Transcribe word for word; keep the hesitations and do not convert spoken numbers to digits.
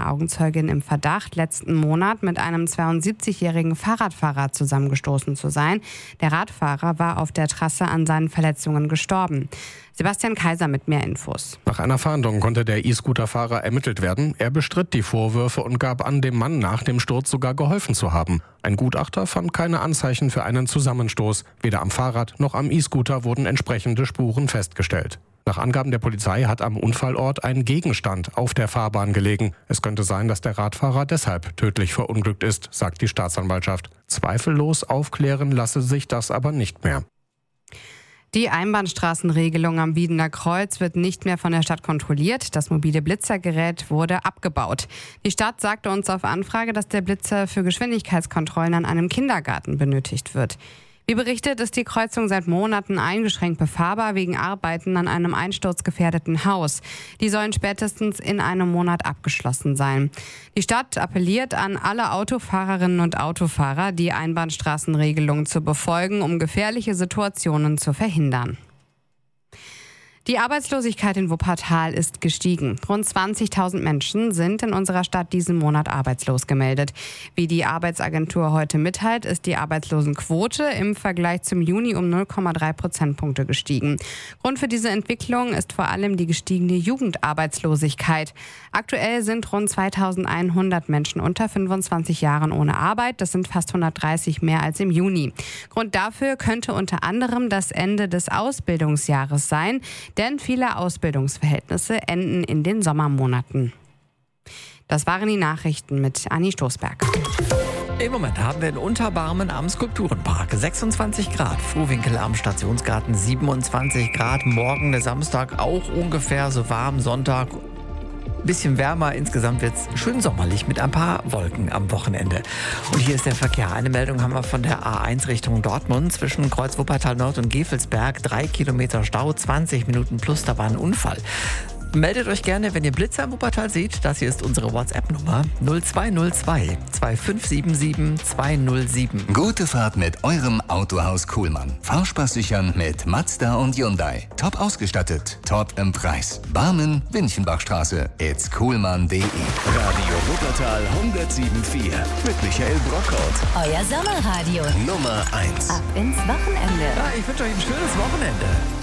eine Augenzeugin im Verdacht, letzten Monat mit einem zweiundsiebzigjährigen Fahrradfahrer zusammengestoßen zu sein. Der Radfahrer war auf der Trasse an seinen Verletzungen gestorben. Sebastian Kaiser mit mehr Infos. Nach einer Fahndung konnte der E-Scooter-Fahrer ermittelt werden. Er bestritt die Vorwürfe und gab an, dem Mann nach dem Sturz sogar geholfen zu haben. Ein Gutachter fand keine Anzeichen für einen Zusammenstoß. Weder am Fahrrad noch am E-Scooter wurden entsprechende Spuren festgestellt. Nach Angaben der Polizei hat am Unfallort ein Gegenstand auf der Fahrbahn gelegen. Es könnte sein, dass der Radfahrer deshalb tödlich verunglückt ist, sagt die Staatsanwaltschaft. Zweifellos aufklären lasse sich das aber nicht mehr. Die Einbahnstraßenregelung am Wiedener Kreuz wird nicht mehr von der Stadt kontrolliert. Das mobile Blitzergerät wurde abgebaut. Die Stadt sagte uns auf Anfrage, dass der Blitzer für Geschwindigkeitskontrollen an einem Kindergarten benötigt wird. Wie berichtet, ist die Kreuzung seit Monaten eingeschränkt befahrbar wegen Arbeiten an einem einsturzgefährdeten Haus. Die sollen spätestens in einem Monat abgeschlossen sein. Die Stadt appelliert an alle Autofahrerinnen und Autofahrer, die Einbahnstraßenregelung zu befolgen, um gefährliche Situationen zu verhindern. Die Arbeitslosigkeit in Wuppertal ist gestiegen. Rund zwanzigtausend Menschen sind in unserer Stadt diesen Monat arbeitslos gemeldet. Wie die Arbeitsagentur heute mitteilt, ist die Arbeitslosenquote im Vergleich zum Juni um null Komma drei Prozentpunkte gestiegen. Grund für diese Entwicklung ist vor allem die gestiegene Jugendarbeitslosigkeit. Aktuell sind rund zweitausendeinhundert Menschen unter fünfundzwanzig Jahren ohne Arbeit. Das sind fast hundertdreißig mehr als im Juni. Grund dafür könnte unter anderem das Ende des Ausbildungsjahres sein. Denn viele Ausbildungsverhältnisse enden in den Sommermonaten. Das waren die Nachrichten mit Anni Stoßberg. Im Moment haben wir in Unterbarmen am Skulpturenpark sechsundzwanzig Grad, Frohwinkel am Stationsgarten siebenundzwanzig Grad, morgen der Samstag auch ungefähr so warm, Sonntag bisschen wärmer, insgesamt wird es schön sommerlich mit ein paar Wolken am Wochenende. Und hier ist der Verkehr. Eine Meldung haben wir von der A eins Richtung Dortmund zwischen Kreuz Wuppertal Nord und Gevelsberg. Drei Kilometer Stau, zwanzig Minuten plus, da war ein Unfall. Meldet euch gerne, wenn ihr Blitzer im Wuppertal seht. Das hier ist unsere WhatsApp-Nummer null zwei null zwei zwei fünf sieben sieben zwei null sieben. Gute Fahrt mit eurem Autohaus Kuhlmann. Fahrspaß sichern mit Mazda und Hyundai. Top ausgestattet, top im Preis. Barmen, Winchenbachstraße, it's kuhlmann punkt de. Radio Wuppertal hundertsieben Komma vier mit Michael Brockhaut. Euer Sommerradio. Nummer eins. Ab ins Wochenende. Ja, ich wünsche euch ein schönes Wochenende.